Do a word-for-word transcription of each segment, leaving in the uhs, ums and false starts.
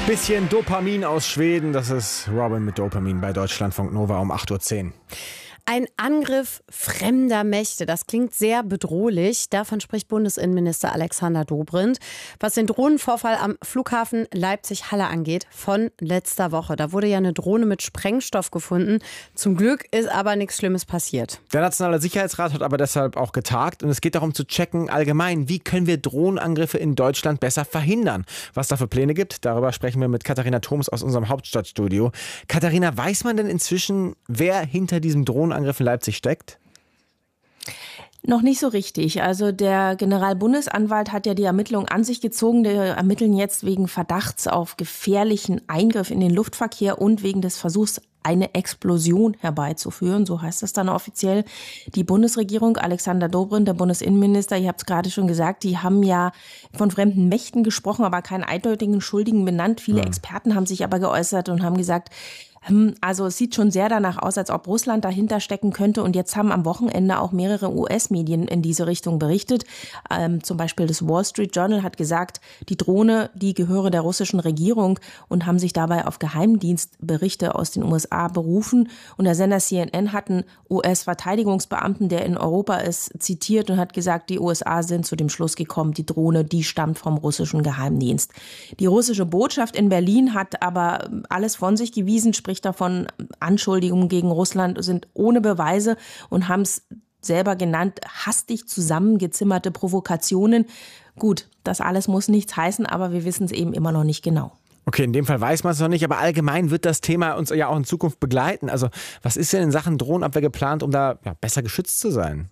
Bisschen Dopamin aus Schweden, das ist Robin mit Dopamin bei Deutschlandfunk Nova um acht Uhr zehn. Ein Angriff fremder Mächte, das klingt sehr bedrohlich. Davon spricht Bundesinnenminister Alexander Dobrindt. Was den Drohnenvorfall am Flughafen Leipzig-Halle angeht, von letzter Woche. Da wurde ja eine Drohne mit Sprengstoff gefunden. Zum Glück ist aber nichts Schlimmes passiert. Der Nationale Sicherheitsrat hat aber deshalb auch getagt. Und es geht darum zu checken, allgemein, wie können wir Drohnenangriffe in Deutschland besser verhindern? Was da für Pläne gibt, darüber sprechen wir mit Katharina Thoms aus unserem Hauptstadtstudio. Katharina, weiß man denn inzwischen, wer hinter diesem Drohnenangriff in Leipzig steckt? Noch nicht so richtig. Also der Generalbundesanwalt hat ja die Ermittlungen an sich gezogen. Die ermitteln jetzt wegen Verdachts auf gefährlichen Eingriff in den Luftverkehr und wegen des Versuchs, eine Explosion herbeizuführen. So heißt das dann offiziell. Die Bundesregierung, Alexander Dobrindt, der Bundesinnenminister, ihr habt es gerade schon gesagt, die haben ja von fremden Mächten gesprochen, aber keinen eindeutigen Schuldigen benannt. Viele hm. Experten haben sich aber geäußert und haben gesagt, also es sieht schon sehr danach aus, als ob Russland dahinter stecken könnte. Und jetzt haben am Wochenende auch mehrere U S-Medien in diese Richtung berichtet. Ähm, zum Beispiel das Wall Street Journal hat gesagt, die Drohne, die gehöre der russischen Regierung und haben sich dabei auf Geheimdienstberichte aus den U S A berufen. Und der Sender C N N hat einen U S-Verteidigungsbeamten, der in Europa ist, zitiert und hat gesagt, die U S A sind zu dem Schluss gekommen, die Drohne, die stammt vom russischen Geheimdienst. Die russische Botschaft in Berlin hat aber alles von sich gewiesen, spricht davon, Anschuldigungen gegen Russland sind ohne Beweise und haben es selber genannt, hastig zusammengezimmerte Provokationen. Gut, das alles muss nichts heißen, aber wir wissen es eben immer noch nicht genau. Okay, in dem Fall weiß man es noch nicht, aber allgemein wird das Thema uns ja auch in Zukunft begleiten. Also was ist denn in Sachen Drohnenabwehr geplant, um da ja, besser geschützt zu sein?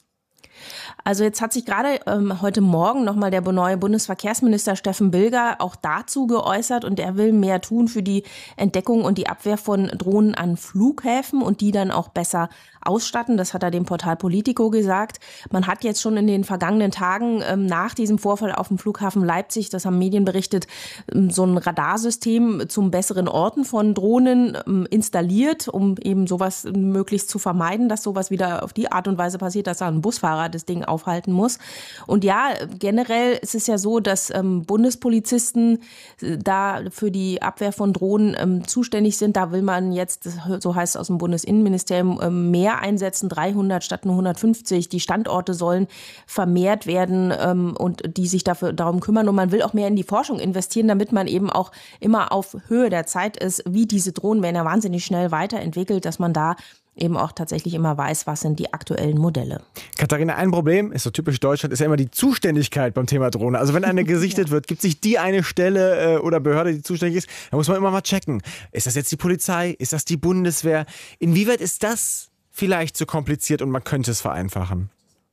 Also jetzt hat sich gerade ähm, heute Morgen nochmal der neue Bundesverkehrsminister Steffen Bilger auch dazu geäußert und er will mehr tun für die Entdeckung und die Abwehr von Drohnen an Flughäfen und die dann auch besser ausstatten. Das hat er dem Portal Politico gesagt. Man hat jetzt schon in den vergangenen Tagen ähm, nach diesem Vorfall auf dem Flughafen Leipzig, das haben Medien berichtet, ähm, so ein Radarsystem zum besseren Orten von Drohnen ähm, installiert, um eben sowas möglichst zu vermeiden, dass sowas wieder auf die Art und Weise passiert, dass da ein Busfahrer das Ding aufhalten muss. Und ja, generell ist es ja so, dass ähm, Bundespolizisten äh, da für die Abwehr von Drohnen ähm, zuständig sind. Da will man jetzt, so heißt es aus dem Bundesinnenministerium, ähm, mehr einsetzen, dreihundert statt nur hundertfünfzig. Die Standorte sollen vermehrt werden ähm, und die sich dafür darum kümmern. Und man will auch mehr in die Forschung investieren, damit man eben auch immer auf Höhe der Zeit ist, wie diese Drohnen werden ja wahnsinnig schnell weiterentwickelt, dass man da eben auch tatsächlich immer weiß, was sind die aktuellen Modelle. Katharina, ein Problem, ist so typisch Deutschland, ist ja immer die Zuständigkeit beim Thema Drohne. Also wenn eine gesichtet ja. wird, gibt es nicht die eine Stelle äh, oder Behörde, die zuständig ist, da muss man immer mal checken. Ist das jetzt die Polizei? Ist das die Bundeswehr? Inwieweit ist das vielleicht zu kompliziert und man könnte es vereinfachen?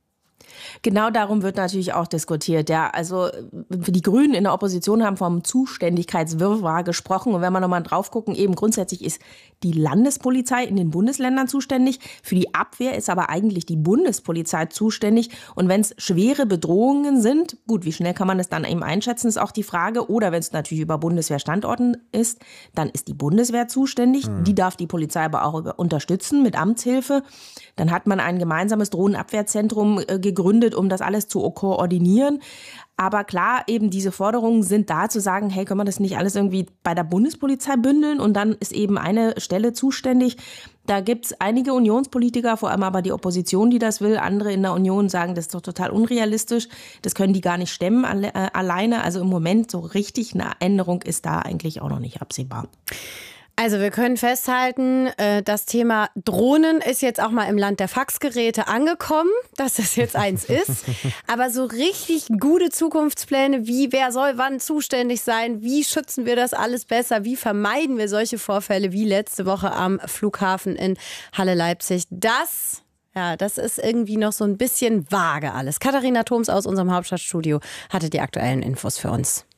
Genau darum wird natürlich auch diskutiert. Ja, also die Grünen in der Opposition haben vom Zuständigkeitswirrwarr gesprochen. Und wenn wir nochmal drauf gucken, eben grundsätzlich ist die Landespolizei in den Bundesländern zuständig. Für die Abwehr ist aber eigentlich die Bundespolizei zuständig. Und wenn es schwere Bedrohungen sind, gut, wie schnell kann man das dann eben einschätzen, ist auch die Frage. Oder wenn es natürlich über Bundeswehrstandorten ist, dann ist die Bundeswehr zuständig. Mhm. Die darf die Polizei aber auch unterstützen mit Amtshilfe. Dann hat man ein gemeinsames Drohnenabwehrzentrum äh, gegründet, um das alles zu koordinieren. Aber klar, eben diese Forderungen sind da zu sagen, hey, können wir das nicht alles irgendwie bei der Bundespolizei bündeln und dann ist eben eine Stelle zuständig. Da gibt es einige Unionspolitiker, vor allem aber die Opposition, die das will. Andere in der Union sagen, das ist doch total unrealistisch. Das können die gar nicht stemmen alle, äh, alleine. Also im Moment so richtig eine Änderung ist da eigentlich auch noch nicht absehbar. Also wir können festhalten, das Thema Drohnen ist jetzt auch mal im Land der Faxgeräte angekommen, dass das jetzt eins ist. Aber so richtig gute Zukunftspläne, wie wer soll wann zuständig sein, wie schützen wir das alles besser, wie vermeiden wir solche Vorfälle wie letzte Woche am Flughafen in Halle-Leipzig, das... Ja, das ist irgendwie noch so ein bisschen vage alles. Katharina Thoms aus unserem Hauptstadtstudio hatte die aktuellen Infos für uns.